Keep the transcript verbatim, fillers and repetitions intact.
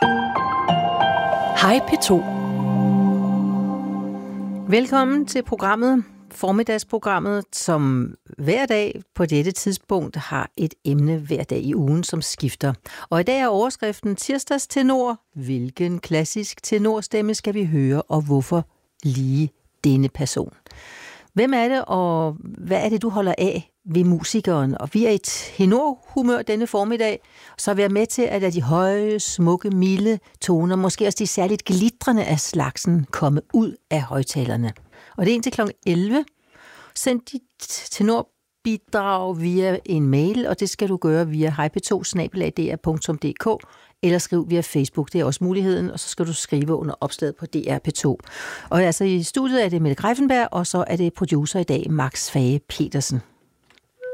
Hej P to. Velkommen til programmet, formiddagsprogrammet, som hver dag på dette tidspunkt har et emne hver dag i ugen, som skifter. Og i dag er overskriften tirsdags tenor. Hvilken klassisk tenorstemme skal vi høre, og hvorfor lige denne person? Hvem er det, og hvad er det, du holder af ved musikeren? Og vi er i tenorhumør denne formiddag, så vil jeg med til at lade de høje, smukke, milde toner, måske også de særligt glitrende af slagsen, komme ud af højtalerne. Og det er indtil klokken elleve. Send dit tenorbidrag via en mail, og det skal du gøre via hej p to snabel-a d r punktum d k, eller skriv via Facebook, det er også muligheden, og så skal du skrive under opslaget på D R P to. Og altså i studiet er det Mette Greiffenberg, og så er det producer i dag Max Fage Petersen.